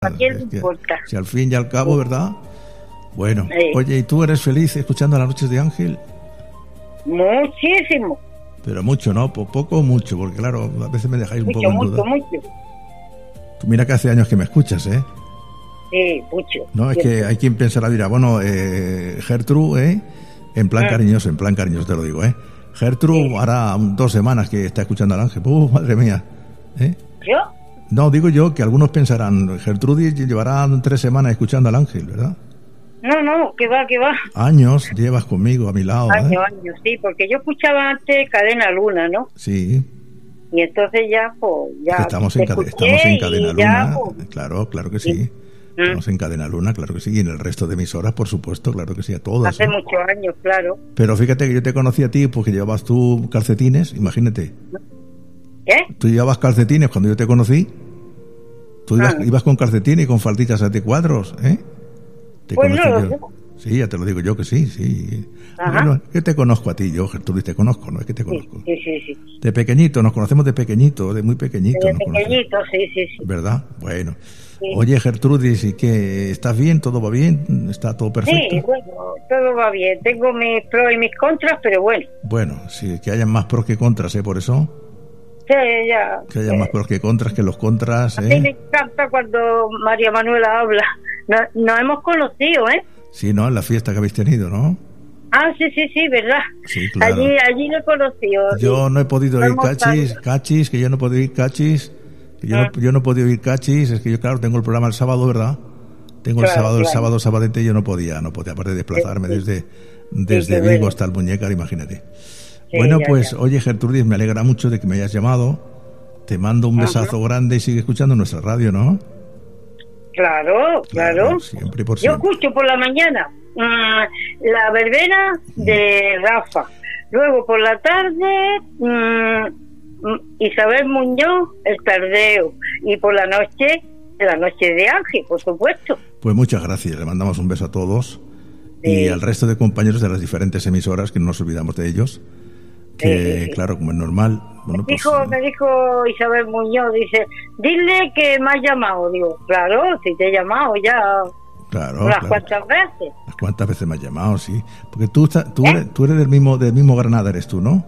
¿A quién le importa? Si al fin y al cabo, ¿verdad? Bueno, oye, ¿y tú eres feliz escuchando Las Noches de Ángel? Muchísimo. Pero mucho, ¿no? Poco o mucho, porque claro, a veces me dejáis un poco en duda. Mucho. Tú mira que hace años que me escuchas, ¿eh? Sí, mucho. No, es que hay quien pensará, dirá, bueno, Gertrude, en plan cariñoso te lo digo, Gertrude hará 2 semanas que está escuchando al Ángel. Madre mía. ¿Yo? No, digo yo que algunos pensarán, Gertrudis llevará 3 semanas escuchando al Ángel, ¿verdad? No, que va. Años llevas conmigo, a mi lado. Años, sí, porque yo escuchaba antes Cadena Luna, ¿no? Sí. Y entonces ya, pues, ya... Estamos en Cadena Luna, ya, pues, claro que sí. Estamos en Cadena Luna, claro que sí, y en el resto de emisoras, por supuesto, claro que sí, a todas. Hace muchos años, claro. Pero fíjate que yo te conocí a ti porque llevabas tú calcetines, imagínate. ¿Qué? Tú llevabas calcetines cuando yo te conocí. Tú ibas con calcetines y con falditas de cuadros, Te pues conocí no, yo. Sí, ya te lo digo yo que sí. Bueno, yo te conozco a ti, yo, Gertrudis, te conozco, ¿no? Es que te conozco. Sí. De pequeñito, nos conocemos de pequeñito, de muy pequeñito. De pequeñito, sí. ¿Verdad? Bueno. Sí. Oye, Gertrudis, ¿y qué? ¿Estás bien? ¿Todo va bien? ¿Está todo perfecto? Sí, bueno, todo va bien. Tengo mis pros y mis contras, pero bueno. Bueno, sí, que hayan más pros que contras, por eso. Sí, ya. Que haya más pros que contras, que los contras, A mí me encanta cuando María Manuela habla. Nos hemos conocido, Sí, ¿no? En la fiesta que habéis tenido, ¿no? Ah, sí, verdad. Sí, claro. Allí lo he conocido. Yo no he podido ir cachis, que yo no he podido ir cachis. Yo no he podido ir cachis, es que yo, claro, tengo el programa el sábado, ¿verdad? Tengo el sábado sabadete, yo no podía, aparte de desplazarme desde Vigo hasta el Muñécar, imagínate. Sí, bueno, pues, oye, Gertrudis, me alegra mucho de que me hayas llamado. Te mando un besazo grande y sigue escuchando nuestra radio, ¿no? Claro. Siempre y por Yo siempre. escucho por la mañana la verbena de Rafa. Luego por la tarde Isabel Muñoz, el tardeo. Y por la noche de Ángel, por supuesto. Pues muchas gracias, le mandamos un beso a todos y al resto de compañeros de las diferentes emisoras, que no nos olvidamos de ellos. Que claro, como es normal. Bueno, me dijo Isabel Muñoz, dice, dile que me has llamado. Digo, claro, si te he llamado ya. Claro. ¿Cuántas veces? Las cuantas veces me has llamado, sí. Porque tú eres del mismo Granada, eres tú, ¿no?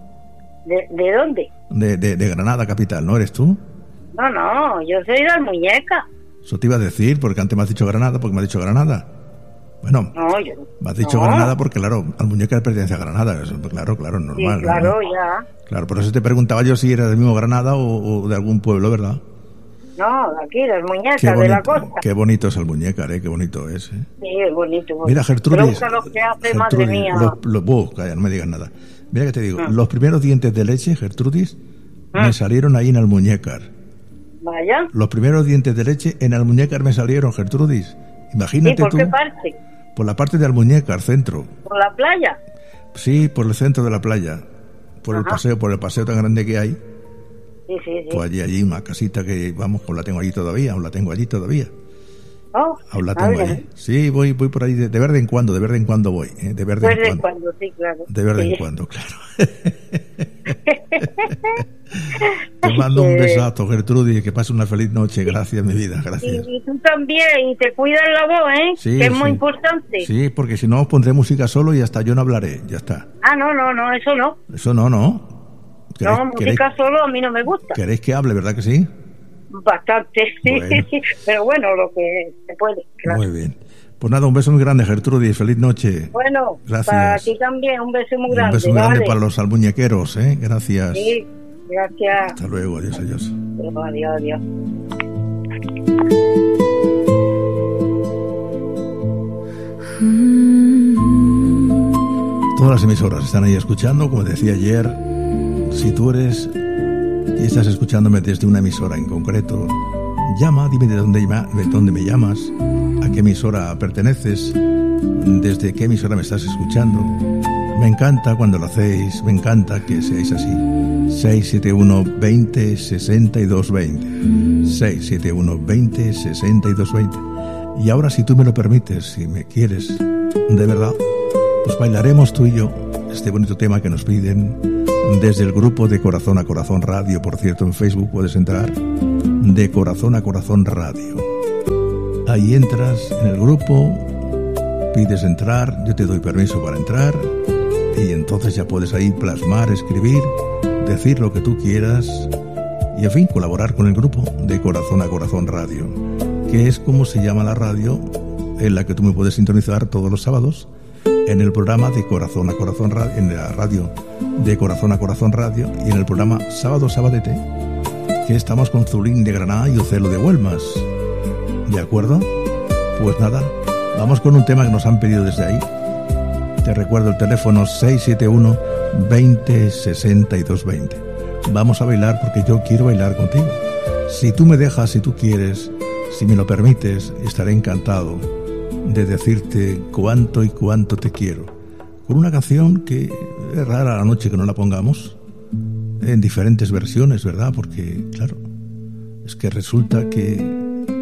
¿De dónde? De Granada capital, ¿no eres tú? No, yo soy de Almuñécar. Eso te iba a decir, porque antes me has dicho Granada, porque me has dicho Granada. Bueno, me has dicho Granada porque, claro, Almuñécar pertenece a Granada. Eso, claro, normal. Sí, claro, ¿no? ya. Claro, por eso te preguntaba yo si era del mismo Granada o de algún pueblo, ¿verdad? No, de aquí, de Almuñécar, de la costa. Qué bonito es Almuñécar, qué bonito es. Sí, es bonito. Mira, Gertrudis. Pero lo que hace, madre mía. Calla, no me digas nada. Mira que te digo, los primeros dientes de leche, Gertrudis, me salieron ahí en Almuñécar. Vaya. Los primeros dientes de leche en Almuñécar me salieron, Gertrudis. Imagínate tú. ¿Y por qué parte? Por la parte de Almuñécar, centro. ¿Por la playa? Sí, por el centro de la playa. Por el paseo tan grande que hay. Sí. Pues allí una casita que, vamos, aún la tengo allí todavía. Oh, aún la tengo allí. Sí, voy por ahí de vez en cuando voy. De vez en cuando, sí, claro. De vez en cuando, claro. Te mando un besazo, Gertrudis, y que pases una feliz noche. Gracias, mi vida, gracias. Y tú también, y te cuidas la voz, sí, que es muy importante. Sí, porque si no pondré música solo y hasta yo no hablaré, ya está. Ah, no, eso no. Eso no. No, música solo a mí no me gusta. ¿Queréis que hable, verdad que sí? Bastante, sí. Bueno. Pero bueno, lo que se puede, claro. Muy bien. Pues nada, un beso muy grande, Gertrudis. Feliz noche. Bueno, gracias. Para ti también, un beso muy grande. Un beso muy grande para los almuñequeros, Gracias. Sí, gracias. Hasta luego, adiós. Adiós. Todas las emisoras están ahí escuchando, como decía ayer. Si tú eres y estás escuchándome desde una emisora en concreto, llama, dime de dónde me llamas, a qué emisora perteneces, desde qué emisora me estás escuchando. Me encanta cuando lo hacéis, me encanta que seáis así. 671 20 62 20 671 20 62 20. Y ahora, si tú me lo permites, si me quieres, de verdad, pues bailaremos tú y yo este bonito tema que nos piden desde el grupo de Corazón a Corazón Radio. Por cierto, en Facebook puedes entrar, de Corazón a Corazón Radio. Ahí entras en el grupo, pides entrar, yo te doy permiso para entrar y entonces ya puedes ahí plasmar, escribir, decir lo que tú quieras y en fin, colaborar con el grupo de Corazón a Corazón Radio, que es como se llama la radio en la que tú me puedes sintonizar todos los sábados en el programa de Corazón a Corazón Radio, en la radio de Corazón a Corazón Radio y en el programa Sábado Sabadete, que estamos con Zulín de Granada y Ocelo de Huelmas. ¿De acuerdo? Pues nada, vamos con un tema que nos han pedido desde ahí. Te recuerdo el teléfono 671 20 62 20. Vamos a bailar porque yo quiero bailar contigo. Si tú me dejas, si tú quieres, si me lo permites, estaré encantado de decirte cuánto y cuánto te quiero. Con una canción que es rara la noche que no la pongamos en diferentes versiones, ¿verdad? Porque, claro, es que resulta que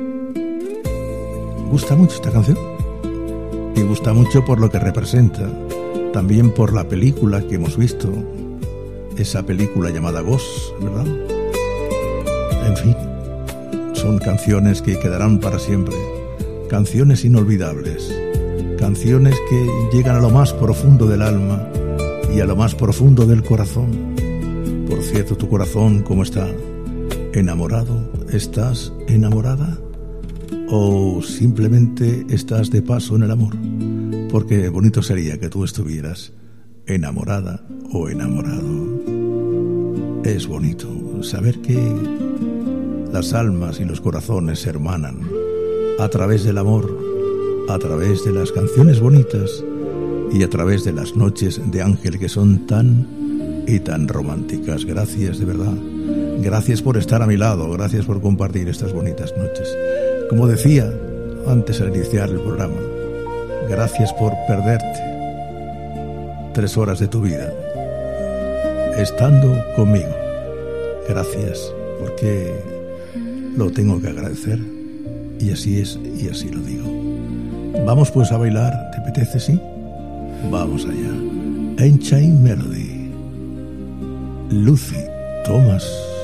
gusta mucho esta canción y gusta mucho por lo que representa, también por la película que hemos visto, esa película llamada Ghost, ¿verdad? En fin, son canciones que quedarán para siempre, canciones inolvidables, canciones que llegan a lo más profundo del alma y a lo más profundo del corazón. Por cierto, tu corazón, ¿cómo está? ¿Enamorado? ¿Estás enamorada? ¿O simplemente estás de paso en el amor? Porque bonito sería que tú estuvieras enamorada o enamorado. Es bonito saber que las almas y los corazones se hermanan a través del amor, a través de las canciones bonitas y a través de las noches de ángel que son tan y tan románticas. Gracias de verdad. Gracias por estar a mi lado, gracias por compartir estas bonitas noches. Como decía antes al iniciar el programa, gracias por perderte 3 horas de tu vida estando conmigo. Gracias, porque lo tengo que agradecer y así es y así lo digo. Vamos pues a bailar, ¿te apetece? Sí, vamos allá. Unchained Melody, Lucy Thomas.